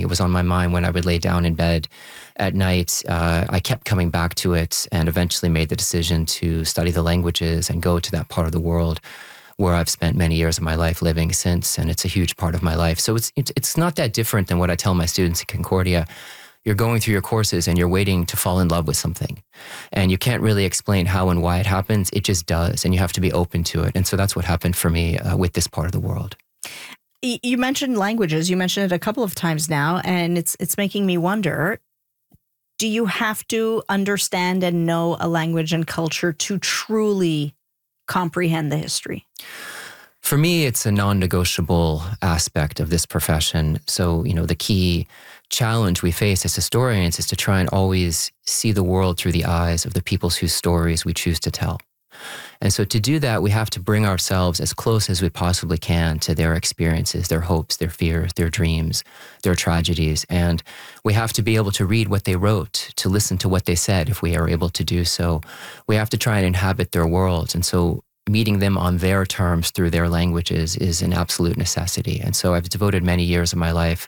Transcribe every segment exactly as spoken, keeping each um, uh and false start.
It was on my mind when I would lay down in bed at night. Uh, I kept coming back to it and eventually made the decision to study the languages and go to that part of the world where I've spent many years of my life living since, and it's a huge part of my life. So it's it's, it's not that different than what I tell my students at Concordia. You're going through your courses and you're waiting to fall in love with something. And you can't really explain how and why it happens. It just does. And you have to be open to it. And so that's what happened for me uh, with this part of the world. You mentioned languages. You mentioned it a couple of times now, and it's it's making me wonder, do you have to understand and know a language and culture to truly comprehend the history? For me, it's a non-negotiable aspect of this profession. So, you know, the key challenge we face as historians is to try and always see the world through the eyes of the peoples whose stories we choose to tell. And so to do that, we have to bring ourselves as close as we possibly can to their experiences, their hopes, their fears, their dreams, their tragedies. And we have to be able to read what they wrote, to listen to what they said if we are able to do so. We have to try and inhabit their worlds. And so meeting them on their terms through their languages is an absolute necessity. And so I've devoted many years of my life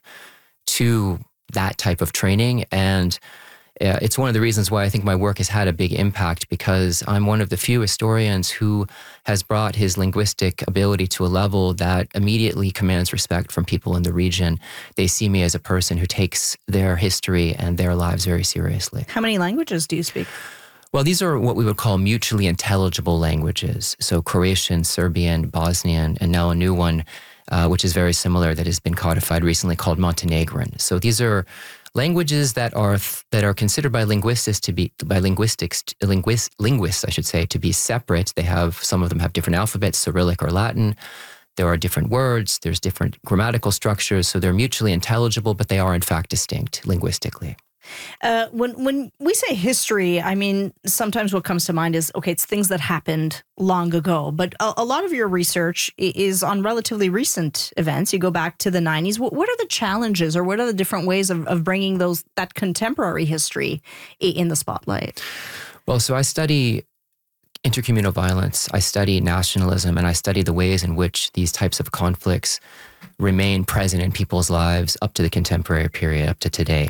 to that type of training. And uh, it's one of the reasons why I think my work has had a big impact, because I'm one of the few historians who has brought his linguistic ability to a level that immediately commands respect from people in the region. They see me as a person who takes their history and their lives very seriously. How many languages do you speak? Well, these are what we would call mutually intelligible languages. So Croatian, Serbian, Bosnian, and now a new one, uh, which is very similar, that has been codified recently, called Montenegrin. So these are languages that are that are considered by linguists to be by linguistics linguist, linguists, I should say, to be separate. They have some of them have different alphabets, Cyrillic or Latin. There are different words. There's different grammatical structures. So they're mutually intelligible, but they are in fact distinct linguistically. Uh, when when we say history, I mean, sometimes what comes to mind is, okay, it's things that happened long ago. But a, a lot of your research is on relatively recent events. You go back to the nineties. What, what are the challenges, or what are the different ways of, of bringing those that contemporary history in the spotlight? Well, so I study intercommunal violence. I study nationalism, and I study the ways in which these types of conflicts remain present in people's lives up to the contemporary period, up to today.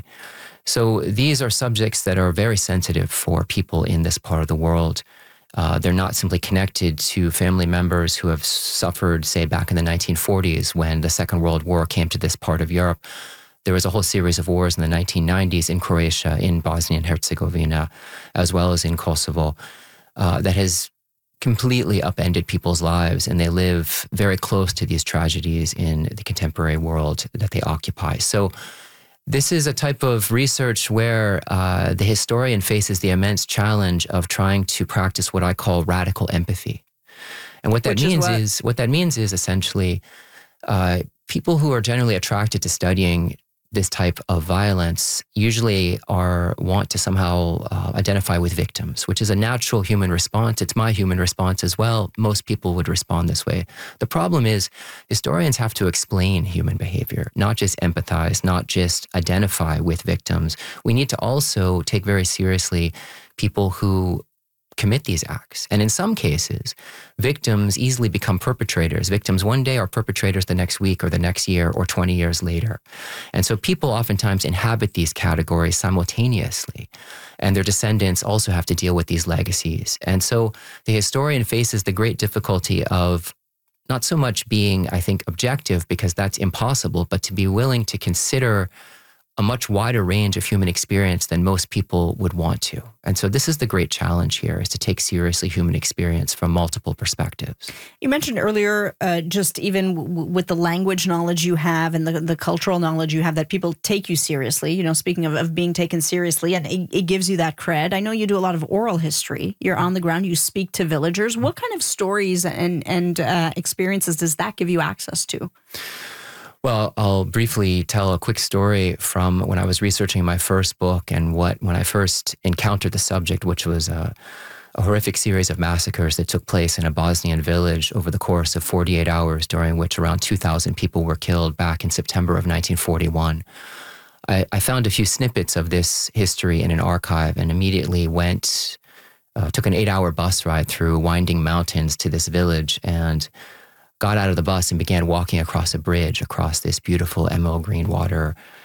So these are subjects that are very sensitive for people in this part of the world. Uh, they're not simply connected to family members who have suffered, say, back in the nineteen forties when the Second World War came to this part of Europe. There was a whole series of wars in the nineteen nineties in Croatia, in Bosnia and Herzegovina, as well as in Kosovo, uh, that has completely upended people's lives, and they live very close to these tragedies in the contemporary world that they occupy. So this is a type of research where uh, the historian faces the immense challenge of trying to practice what I call radical empathy. And what that Which means is what? is, what that means is essentially uh, people who are generally attracted to studying this type of violence usually are want to somehow uh, identify with victims, which is a natural human response. It's my human response as well. Most people would respond this way. The problem is historians have to explain human behavior, not just empathize, not just identify with victims. We need to also take very seriously people who commit these acts. And in some cases, victims easily become perpetrators. Victims one day are perpetrators the next week or the next year or twenty years later. And so people oftentimes inhabit these categories simultaneously, and their descendants also have to deal with these legacies. And so the historian faces the great difficulty of not so much being, I think, objective, because that's impossible, but to be willing to consider a much wider range of human experience than most people would want to. And so this is the great challenge here, is to take seriously human experience from multiple perspectives. You mentioned earlier, uh, just even w- with the language knowledge you have and the, the cultural knowledge you have, that people take you seriously, you know, speaking of, of being taken seriously, and it, it gives you that cred. I know you do a lot of oral history. You're on the ground, you speak to villagers. What kind of stories and, and uh, experiences does that give you access to? Well, I'll briefly tell a quick story from when I was researching my first book and what when I first encountered the subject, which was a, a horrific series of massacres that took place in a Bosnian village over the course of forty-eight hours, during which around two thousand people were killed back in September of nineteen forty-one. I, I found a few snippets of this history in an archive and immediately went, uh, took an eight-hour bus ride through winding mountains to this village and got out of the bus and began walking across a bridge across this beautiful emerald green water